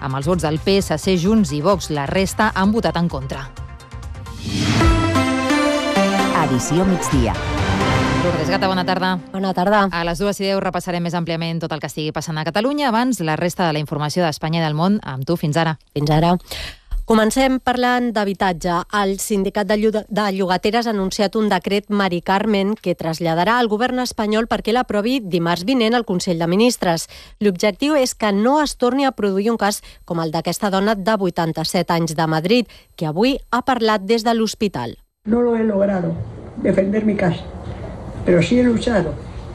amb els vots del PSC, Junts i Vox. La resta han votat en contra. Edició migdia. Lourdes Gata, bona tarda. Bona tarda. A les 2:10 repassarem més àmpliament tot el que estigui passant a Catalunya. Abans, la resta de la informació d'Espanya i del món amb tu. Fins ara. Fins ara. Comencem parlant d'habitatge. El Sindicat de Llogateres ha anunciat un decret Mari Carmen que traslladarà al govern espanyol perquè l'aprovi dimarts vinent al Consell de Ministres. L'objectiu és que no es torni a produir un cas com el d'aquesta dona de 87 anys de Madrid, que avui ha parlat des de l'hospital. No lo he logrado defender mi casa, pero sí he luchado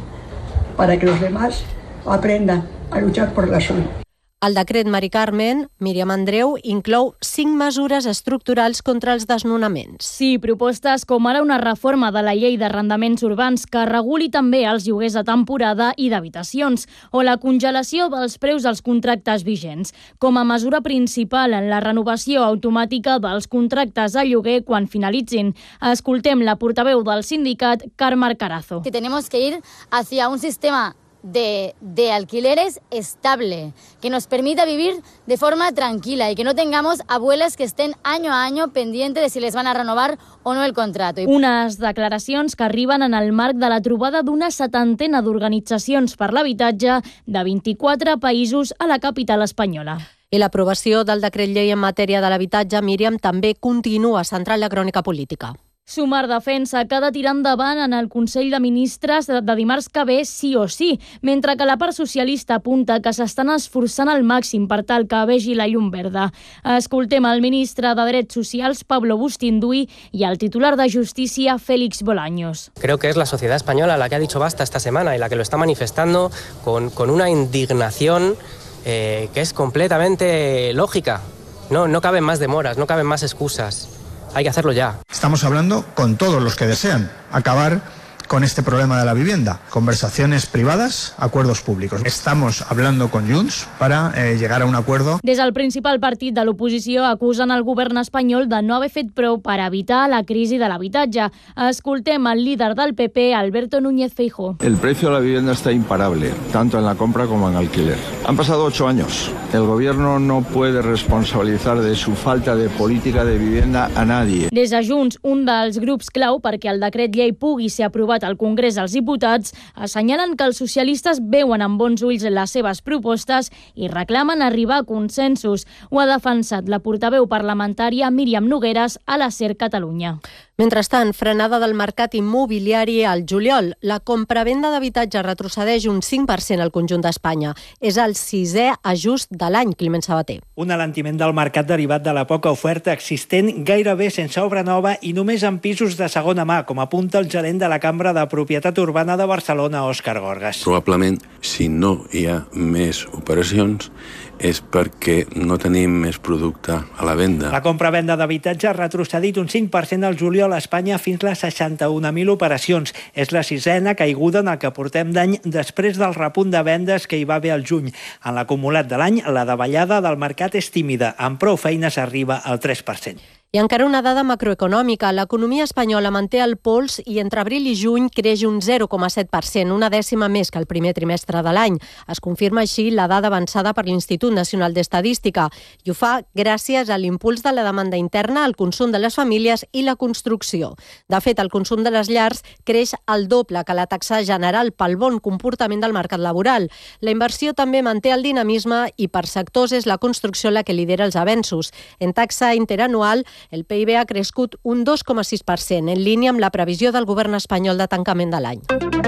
para que los demás aprendan a luchar por la suya. El decret Mari Carmen, Míriam Andreu, inclou 5 mesures estructurals contra els desnonaments. Sí, propostes com ara una reforma de la llei d'arrendaments urbans que reguli també els lloguers de temporada i d'habitacions, o la congelació dels preus dels contractes vigents. Com a mesura principal en la renovació automàtica dels contractes de lloguer quan finalitzin. Escoltem la portaveu del sindicat, Carme Carazo. Que tenemos que ir hacia un sistema de alquileres estable, que nos permita vivir de forma tranquila y que no tengamos abuelas que estén año a año pendientes de si les van a renovar o no el contrato. Unes declaracions que arriben en el marc de la trobada d'una 70ena d'organitzacions per l'habitatge de 24 països a la capital espanyola. I l'aprovació del decret llei en matèria de l'habitatge, Míriam, també continua centrant la crònica política. Sumar defensa que ha de tirar endavant en el Consell de Ministres de dimarts que ve sí o sí, mentre que la part socialista apunta que s'estan esforçant al màxim per tal que vegi la llum verda. Escoltem el ministre de Drets Socials, Pablo Bustinduy, y al titular de Justicia, Félix Bolaños. Creo que es la sociedad española la que ha dicho basta esta semana y la que lo está manifestando con una indignación que es completamente lógica. No caben más demoras, no caben más excusas. Hay que hacerlo ya. Estamos hablando con todos los que desean acabar con este problema de la vivienda. Conversaciones privadas, acuerdos públicos. Estamos hablando con Junts para llegar a un acuerdo. Des del principal partit de l'oposició acusen el govern espanyol de no haver fet prou per evitar la crisi de l'habitatge. Escoltem el líder del PP, Alberto Núñez Feijóo. El precio de la vivienda está imparable, tanto en la compra como en alquiler. Han pasado 8 años. El gobierno no puede responsabilizar de su falta de política de vivienda a nadie. Des de Junts, un dels grups clau perquè el decret llei pugui ser aprovat al Congrés dels Diputats, assenyalen que els socialistes veuen amb bons ulls les seves propostes i reclamen arribar a consensos. Ho ha defensat la portaveu parlamentària Míriam Nogueras a la SER Catalunya. Mentrestant, frenada del mercat immobiliari al juliol. La compravenda d'habitatge retrocedeix un 5% al conjunt d'Espanya. És el 6è ajust de l'any, Climent Sabater. Un alentiment del mercat derivat de la poca oferta existent, gairebé sense obra nova i només en pisos de segona mà, com apunta el gerent de la Cambra de Propietat Urbana de Barcelona, Òscar Gorgas. Probablement, si no hi ha més operacions, és perquè no tenim més producte a la venda. La compravenda d'habitatge ha retrocedit un 5% al juliol a Espanya fins a 61.000 operacions. És la 6a caiguda en el que portem d'any després del repunt de vendes que hi va haver al juny. En l'acumulat de l'any, la davallada del mercat és tímida. Amb prou feines arriba al 3%. I encara una dada macroeconòmica. L'economia espanyola manté el pols i entre abril i juny creix un 0,7%, una dècima més que el primer trimestre de l'any. Es confirma així la dada avançada per l'Institut Nacional d'Estadística i ho fa gràcies a l'impuls de la demanda interna, el consum de les famílies i la construcció. De fet, el consum de les llars creix al doble que la taxa general pel bon comportament del mercat laboral. La inversió també manté el dinamisme i per sectors és la construcció la que lidera els avenços. En taxa interanual, el PIB ha crescut un 2,6%, en línia amb la previsió del govern espanyol de tancament de l'any.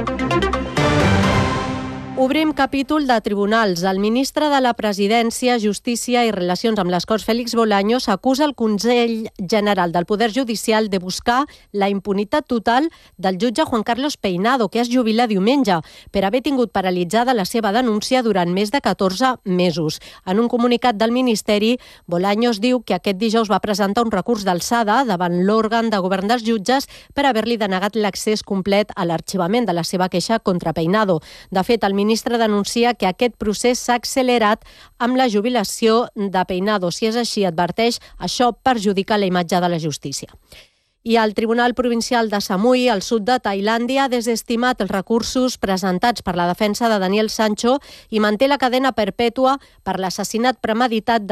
Obrim capítol de tribunals. El ministre de la Presidència, Justícia i Relacions amb les Corts, Félix Bolaños, acusa el Consell General del Poder Judicial de buscar la impunitat total del jutge Juan Carlos Peinado, que es jubila diumenge, per haver tingut paralitzada la seva denúncia durant més de 14 mesos. En un comunicat del Ministeri, Bolaños diu que aquest dijous va presentar un recurs d'alçada davant l'òrgan de govern dels jutges per haver-li denegat l'accés complet a l'arxivament de la seva queixa contra Peinado. De fet, el ministre denuncia que aquest procés s'ha accelerat amb la jubilació de Peinado. Si és així, adverteix, això perjudica la imatge de la justícia. I el Tribunal Provincial de Samui, al sud de Tailàndia, ha desestimat els recursos presentats per la defensa de Daniel Sancho i manté la cadena perpètua per l'assassinat premeditat de